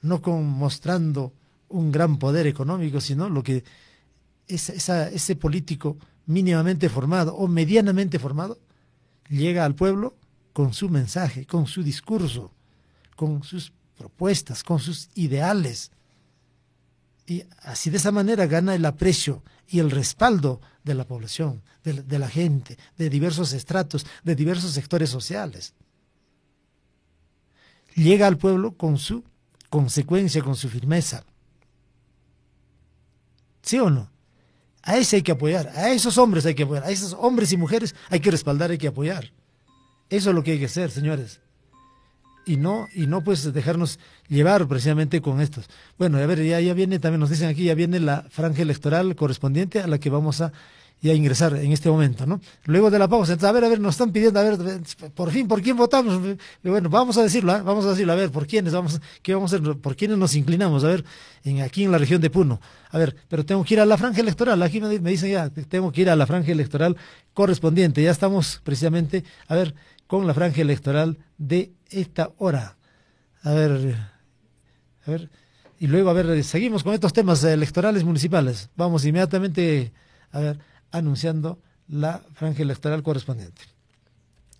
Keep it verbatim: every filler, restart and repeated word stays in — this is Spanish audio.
no con mostrando un gran poder económico, sino lo que es esa, ese político mínimamente formado o medianamente formado llega al pueblo con su mensaje, con su discurso, con sus propuestas, con sus ideales. Y así de esa manera gana el aprecio y el respaldo de la población, de, de la gente, de diversos estratos, de diversos sectores sociales. Llega al pueblo con su consecuencia, con su firmeza. ¿Sí o no? A ese hay que apoyar, a esos hombres hay que apoyar, a esos hombres y mujeres hay que respaldar, hay que apoyar. Eso es lo que hay que hacer, señores. Y no, y no pues dejarnos llevar precisamente con estos. Bueno, a ver, ya, ya viene, también nos dicen aquí, ya viene la franja electoral correspondiente a la que vamos a ya ingresar en este momento, ¿no? Luego de la pausa, entonces, a ver, a ver, nos están pidiendo, a ver, por fin, ¿por quién votamos? Y bueno, vamos a decirlo, ¿eh? Vamos a decirlo, a ver, ¿por quiénes vamos, qué vamos a hacer, por quiénes nos inclinamos? A ver, en, aquí en la región de Puno. A ver, pero tengo que ir a la franja electoral, aquí me, me dicen ya, tengo que ir a la franja electoral correspondiente, ya estamos precisamente, a ver, con la franja electoral de esta hora. A ver, a ver, y luego, a ver, seguimos con estos temas electorales municipales. Vamos inmediatamente, a ver, anunciando la franja electoral correspondiente.